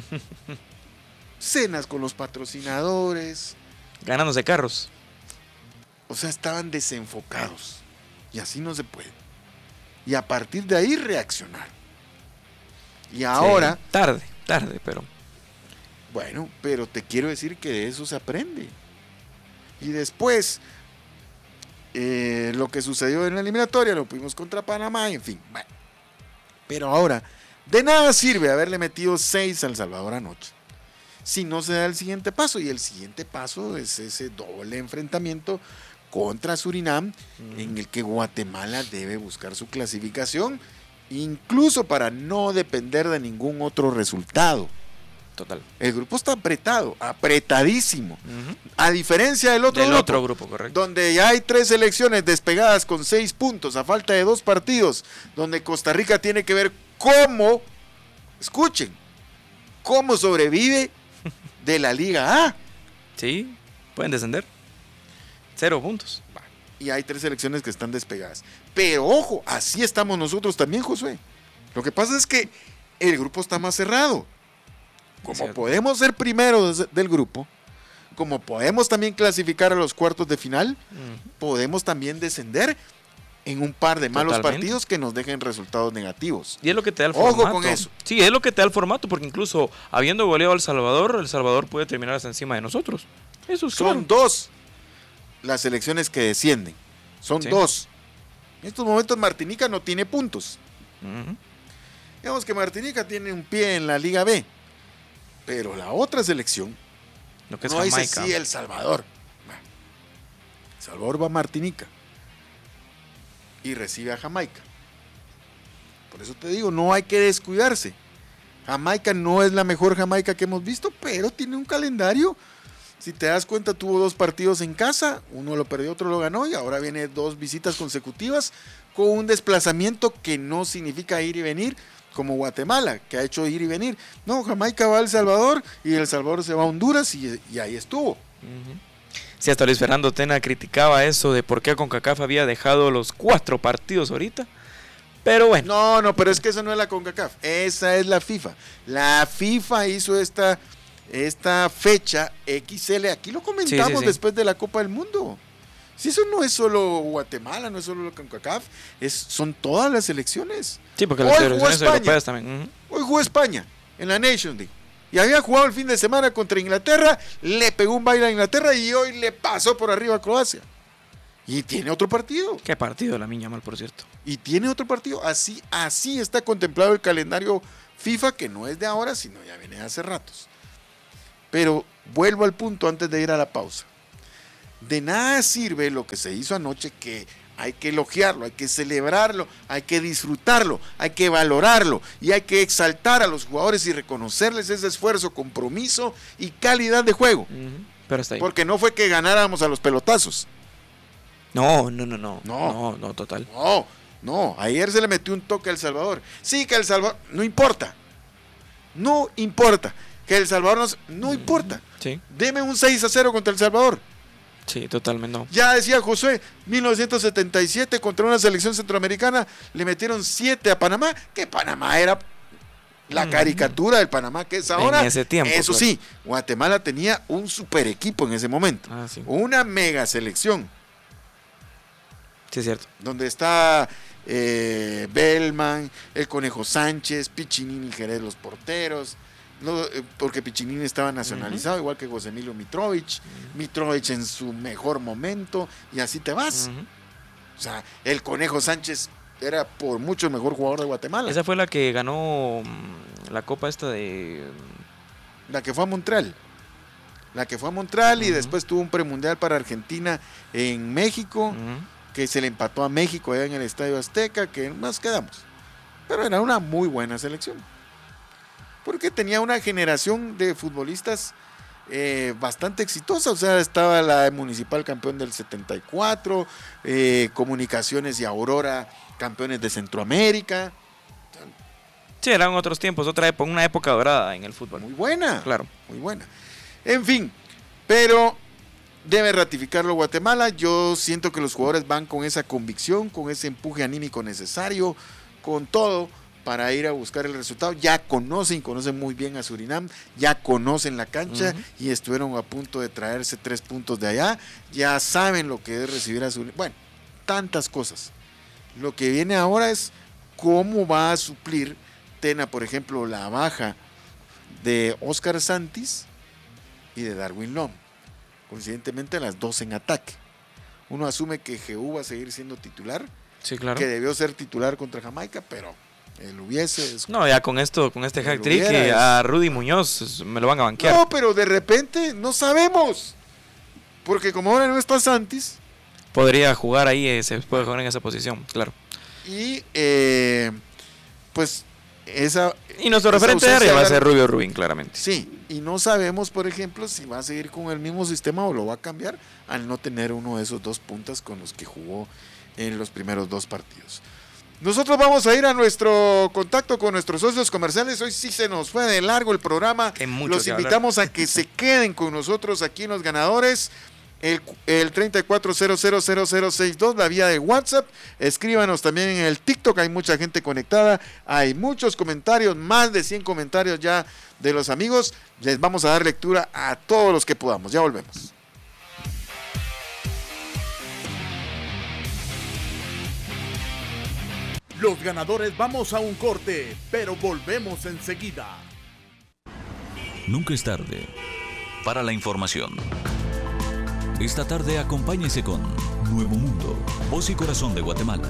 cenas con los patrocinadores. Ganándose carros. O sea, estaban desenfocados. Y así no se puede. Y a partir de ahí reaccionar. Y ahora, Sí, tarde, tarde, pero bueno, pero te quiero decir que de eso se aprende. Y después, eh, lo que sucedió en la eliminatoria, lo pudimos contra Panamá, en fin. Bueno. Pero ahora, de nada sirve haberle metido seis al Salvador anoche, si no se da el siguiente paso. Y el siguiente paso es ese doble enfrentamiento contra Surinam, mm. en el que Guatemala debe buscar su clasificación, incluso para no depender de ningún otro resultado. total. El grupo está apretado, apretadísimo. Uh-huh. A diferencia del otro Del grupo, otro grupo, correcto. donde ya hay tres selecciones despegadas con seis puntos a falta de dos partidos, donde Costa Rica tiene que ver cómo, escuchen, cómo sobrevive de la Liga A. Sí, pueden descender. Cero puntos. Y hay tres selecciones que están despegadas. Pero ojo, así estamos nosotros también, Josué. Lo que pasa es que el grupo está más cerrado. Como Cierto. podemos ser primeros del grupo, como podemos también clasificar a los cuartos de final, Uh-huh. podemos también descender en un par de malos Totalmente. partidos que nos dejen resultados negativos. Y es lo que te da el Ojo formato. con eso. Sí, es lo que te da el formato, porque incluso habiendo goleado a El Salvador, El Salvador puede terminar hasta encima de nosotros. Eso es Son claro. dos las selecciones que descienden. Son Sí. dos. En estos momentos Martinica no tiene puntos. Uh-huh. Digamos que Martinica tiene un pie en la Liga B. Pero la otra selección, Lo que es no dice Jamaica. sí El Salvador. El Salvador va a Martinica y recibe a Jamaica. Por eso te digo, no hay que descuidarse. Jamaica no es la mejor Jamaica que hemos visto, pero tiene un calendario. Si te das cuenta, tuvo dos partidos en casa, uno lo perdió, otro lo ganó, y ahora viene dos visitas consecutivas con un desplazamiento que no significa ir y venir, como Guatemala, que ha hecho ir y venir. No, Jamaica va a El Salvador y El Salvador se va a Honduras y, y ahí estuvo. Uh-huh. Sí, hasta Luis Fernando Tena criticaba eso de por qué CONCACAF había dejado los cuatro partidos ahorita. Pero bueno. No, no, pero es que esa no es la CONCACAF, esa es la FIFA. La FIFA hizo esta, esta fecha equis ele, aquí lo comentamos Sí, sí, sí. después de la Copa del Mundo. Si eso no es solo Guatemala, no es solo la CONCACAF, es, son todas las selecciones. Sí, porque las Hoy jugó selecciones España. europeas también. Uh-huh. Hoy jugó España en la Nations League. Y había jugado el fin de semana contra Inglaterra, le pegó un baile a Inglaterra y hoy le pasó por arriba a Croacia. Y tiene otro partido. ¿Qué partido la Miña Mal, por cierto? Y tiene otro partido. Así, así está contemplado el calendario FIFA, que no es de ahora, sino ya viene de hace ratos. Pero vuelvo al punto antes de ir a la pausa. De nada sirve lo que se hizo anoche, que hay que elogiarlo, hay que celebrarlo, hay que disfrutarlo, hay que valorarlo y hay que exaltar a los jugadores y reconocerles ese esfuerzo, compromiso y calidad de juego. Uh-huh. Pero está ahí. Porque no fue que ganáramos a los pelotazos. No, no, no, no. No, no, no, total. No, no. Ayer se le metió un toque a El Salvador. Sí, que El Salvador, no importa. No importa. Que El Salvador nos, no importa. Sí. Deme un seis a cero contra El Salvador. Sí, totalmente no. Ya decía Josué, mil novecientos setenta y siete contra una selección centroamericana, le metieron siete a Panamá, que Panamá era la caricatura del Panamá que es ahora. En ese tiempo. Eso claro. sí, Guatemala tenía un super equipo en ese momento. Ah, sí. Una mega selección. Sí, es cierto. Donde está eh, Bellman, el Conejo Sánchez, Piccinini y Jerez, los porteros. No, eh, porque Piccinini estaba nacionalizado, uh-huh. igual que José Emilio Mitrovic. Uh-huh. Mitrovic en su mejor momento, y así te vas. Uh-huh. O sea, el Conejo Sánchez era por mucho el mejor jugador de Guatemala. Esa fue la que ganó la copa esta de... La que fue a Montreal. La que fue a Montreal uh-huh. y después tuvo un premundial para Argentina en México. Uh-huh. Que se le empató a México allá en el Estadio Azteca, que más quedamos. Pero era una muy buena selección. Porque tenía una generación de futbolistas eh, bastante exitosa. O sea, estaba la Municipal campeón del setenta y cuatro, eh, Comunicaciones y Aurora campeones de Centroamérica. Sí, eran otros tiempos, otra época, una época dorada en el fútbol. Muy buena. Claro. Muy buena. En fin, pero... debe ratificarlo Guatemala. Yo siento que los jugadores van con esa convicción, con ese empuje anímico necesario, con todo para ir a buscar el resultado. Ya conocen, conocen muy bien a Surinam, ya conocen la cancha uh-huh. y estuvieron a punto de traerse tres puntos de allá. Ya saben lo que es recibir a Surinam. Bueno, tantas cosas. Lo que viene ahora es cómo va a suplir Tena, por ejemplo, la baja de Oscar Santis y de Darwin Lom. Coincidentemente las dos en ataque. Uno asume que Jeú va a seguir siendo titular. Sí, claro. Que debió ser titular contra Jamaica, pero él hubiese... No, ya con esto, con este hack trick, es... a Rudy Muñoz me lo van a banquear. No, pero de repente no sabemos. Porque como ahora no está Santis... Podría jugar ahí, se puede jugar en esa posición, claro. Y eh, pues esa... Y nuestro referente de área va a ser Rubio Rubín, claramente. Sí, y no sabemos, por ejemplo, si va a seguir con el mismo sistema o lo va a cambiar al no tener uno de esos dos puntas con los que jugó en los primeros dos partidos. Nosotros vamos a ir a nuestro contacto con nuestros socios comerciales. Hoy sí se nos fue de largo el programa. Los invitamos a que se queden con nosotros aquí en Los Ganadores. El, el treinta y cuatro cero cero cero cero sesenta y dos, la vía de WhatsApp. Escríbanos también en el TikTok, hay mucha gente conectada, hay muchos comentarios, más de cien comentarios ya de los amigos. Les vamos a dar lectura a todos los que podamos. Ya volvemos. Los Ganadores vamos a un corte, pero volvemos enseguida. Nunca es tarde para la información. Esta tarde acompáñese con Nuevo Mundo, voz y corazón de Guatemala.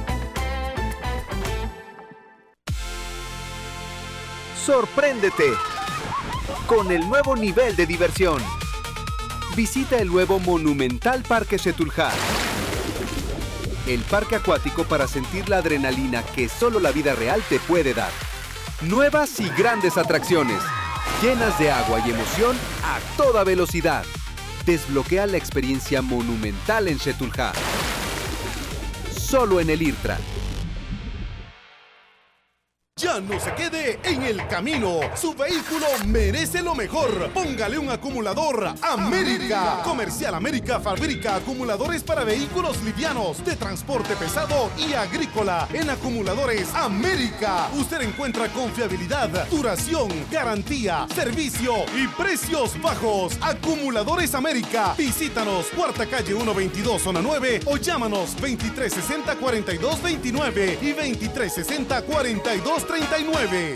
Sorpréndete con el nuevo nivel de diversión. Visita el nuevo Monumental Parque Xetulja. El parque acuático para sentir la adrenalina que solo la vida real te puede dar. Nuevas y grandes atracciones, llenas de agua y emoción a toda velocidad. Desbloquea la experiencia monumental en Xetulja. Solo en el IRTRA. Ya no se quede en el camino. Su vehículo merece lo mejor. Póngale un acumulador América. América. Comercial América fabrica acumuladores para vehículos livianos, de transporte pesado y agrícola. En Acumuladores América usted encuentra confiabilidad, duración, garantía, servicio y precios bajos. Acumuladores América. Visítanos, Cuarta Calle ciento veintidós, Zona nueve, o llámanos veintitrés sesenta, cuarenta y dos veintinueve y veintitrés sesenta, cuarenta y dos treinta y nueve.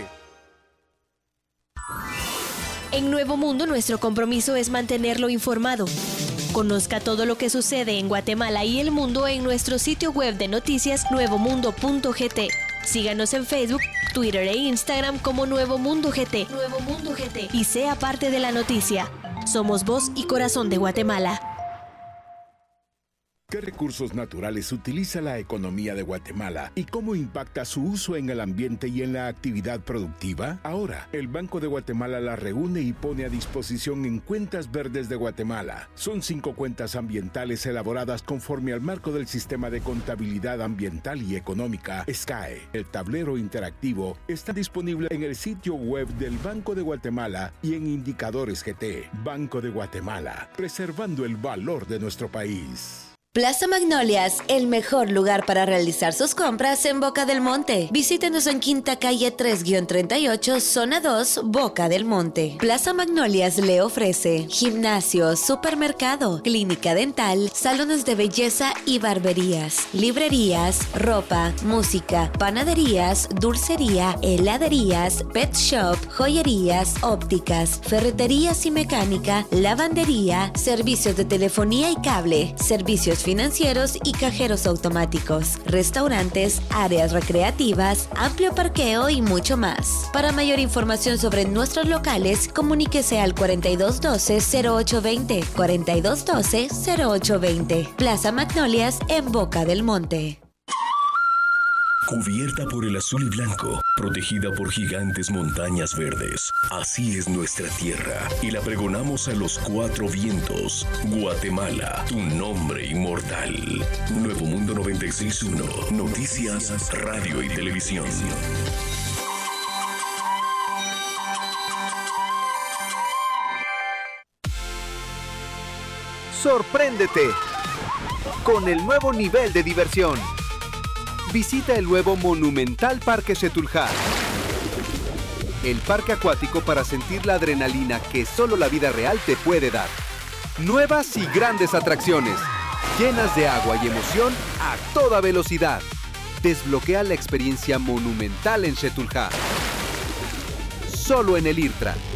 En Nuevo Mundo, nuestro compromiso es mantenerlo informado. Conozca todo lo que sucede en Guatemala y el mundo en nuestro sitio web de noticias nuevo mundo punto g t. Síganos en Facebook, Twitter e Instagram como Nuevo Mundo G T. Nuevo Mundo G T. Y sea parte de la noticia. Somos voz y corazón de Guatemala. ¿Qué recursos naturales utiliza la economía de Guatemala y cómo impacta su uso en el ambiente y en la actividad productiva? Ahora, el Banco de Guatemala la reúne y pone a disposición en Cuentas Verdes de Guatemala. Son cinco cuentas ambientales elaboradas conforme al marco del Sistema de Contabilidad Ambiental y Económica, S C A E. El tablero interactivo está disponible en el sitio web del Banco de Guatemala y en Indicadores G T. Banco de Guatemala, preservando el valor de nuestro país. Plaza Magnolias, el mejor lugar para realizar sus compras en Boca del Monte. Visítenos en Quinta Calle tres guión treinta y ocho, Zona dos, Boca del Monte. Plaza Magnolias le ofrece gimnasio, supermercado, clínica dental, salones de belleza y barberías, librerías, ropa, música, panaderías, dulcería, heladerías, pet shop, joyerías, ópticas, ferreterías y mecánica, lavandería, servicios de telefonía y cable, servicios financieros y cajeros automáticos, restaurantes, áreas recreativas, amplio parqueo y mucho más. Para mayor información sobre nuestros locales, comuníquese al cuarenta y dos doce, cero ocho veinte, cuarenta y dos doce, cero ocho veinte. Plaza Magnolias en Boca del Monte. Cubierta por el azul y blanco, protegida por gigantes montañas verdes. Así es nuestra tierra y la pregonamos a los cuatro vientos. Guatemala, tu nombre inmortal. Nuevo Mundo noventa y seis punto uno, noticias, radio y televisión. Sorpréndete con el nuevo nivel de diversión. Visita el nuevo Monumental Parque Setúlja. El parque acuático para sentir la adrenalina que solo la vida real te puede dar. Nuevas y grandes atracciones, llenas de agua y emoción a toda velocidad. Desbloquea la experiencia monumental en Setúlja. Solo en el IRTRA.